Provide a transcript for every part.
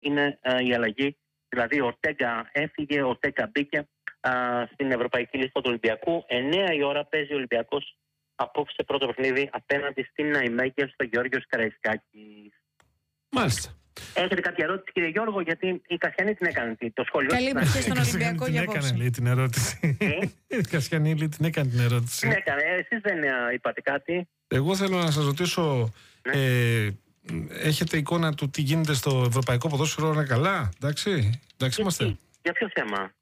είναι η αλλαγή. Δηλαδή ο Ορτέγκα έφυγε, ο Ορτέγκα μπήκε στην ευρωπαϊκή λίστα του Ολυμπιακού. 9 η ώρα παίζει ο Ολυμπιακός απόψε πρώτο παιχνίδι απέναντι στην Ναϊμέγερ στο Γεώργιος Καραϊσκάκης. Μάλιστα. Έχετε κάποια ερώτηση, κύριε Γιώργο, γιατί η Κασιανή την έκανε το σχόλιο. Καλή επιτυχία στον Ολυμπιακό για απόψε. απόψε. Λέει την ερώτηση. Η Κασιανή λέει την έκανε την ερώτηση. Την έκανε. Εσείς δεν είπατε κάτι. Εγώ θέλω να σας ρωτήσω, έχετε εικόνα του τι γίνεται στο ευρωπαϊκό ποδόσφαιρο? Είναι καλά, εντάξει είμαστε. Για ποιο θέμα?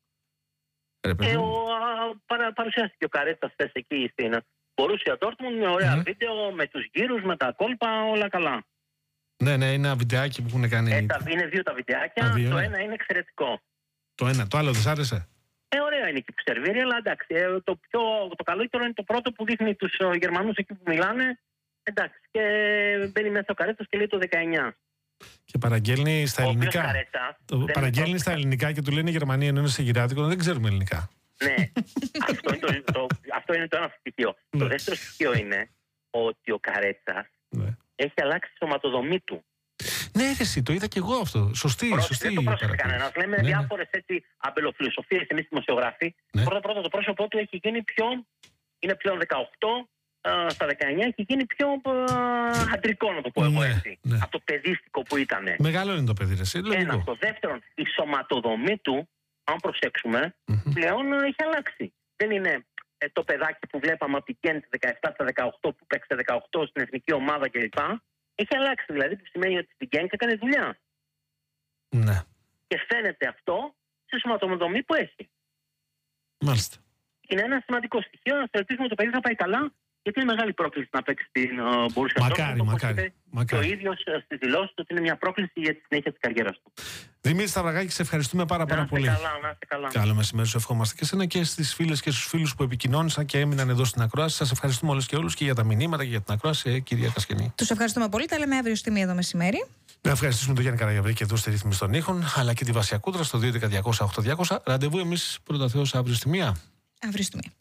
Παρουσιάστηκε ο Καρέτσας χθες εκεί στην Μπορούσια Ντόρτμουντ με ωραία βίντεο, με τους γύρους, με τα κόλπα, όλα καλά. Ναι, είναι ένα βιντεάκι που έχουν κάνει. Είναι δύο τα βιντεάκια. Το ένα είναι εξαιρετικό. Το άλλο δεν σ' άρεσε? Ωραία είναι εκεί που σερβίρει, αλλά εντάξει. Το καλύτερο είναι το πρώτο που δείχνει τους Γερμανούς εκεί που μιλάνε. Εντάξει. Και μπαίνει μέσα ο Καρέτσας και λέει το 19. Και παραγγέλνει στα ελληνικά. Παραγγέλνει στα ελληνικά και του λένε οι Γερμανοί ενώ είναι σε γυράτικο, δεν ξέρουμε ελληνικά. Ναι, αυτό είναι το ένα στοιχείο. Το δεύτερο στοιχείο είναι ότι ο Καρέτσας έχει αλλάξει τη σωματοδομή του. Ναι, εσύ, το είδα και εγώ αυτό. Σωστή. Δεν το πρόσεξε κανένας. Λέμε διάφορες έτσι αμπελοφιλοσοφίες εμείς δημοσιογράφοι. Πρώτα το πρόσωπό του έχει γίνει είναι πλέον 18. Στα 19 έχει γίνει πιο αντρικό, να το πω εγώ έτσι. Από το παιδίστικο που ήταν. Μεγάλο είναι το παιδί, εσύ. Ένα. Το δεύτερον, η σωματοδομή του, αν προσέξουμε, πλέον έχει αλλάξει. Δεν είναι το παιδάκι που βλέπαμε από την Γκέντ 17 στα 18 που παίξε 18 στην εθνική ομάδα κλπ. Έχει αλλάξει δηλαδή, που σημαίνει ότι στην Γκέντ έκανε δουλειά. Ναι. Και φαίνεται αυτό στη σωματοδομή που έχει. Μάλιστα. Είναι ένα σημαντικό στοιχείο. Να ελπίζουμε ότι το παιδί θα πάει καλά. Γιατί είναι μεγάλη πρόκληση να παίξει στην Μπορούσια Ντόρτμουντ. Μακάρι. Ο ίδιος στις δηλώσεις του ότι είναι μια πρόκληση για τη συνέχεια της καριέρας του. Δημήτρη Σταυρακάκη, σε ευχαριστούμε πάρα πολύ. Να είστε καλά. Καλό μεσημέρι, σου ευχόμαστε και εσένα και στις φίλες και στους φίλους που επικοινώνησαν και έμειναν εδώ στην ακρόαση. Σας ευχαριστούμε όλες και όλους και για τα μηνύματα και για την ακρόαση, κυρία Κασιανή. Τους ευχαριστούμε πολύ. Τα λέμε αύριο στη 1 το μεσημέρι. Να ευχαριστήσουμε τον Γιάννη Καραγιαβρή εδώ στη ρύθμιση των ήχων, αλλά και τη Βασιακούτρα στο 211-200-8200. Ραντεβού εμείς πρώτα Θεός αύριο στη 1. Αύριο στη 1.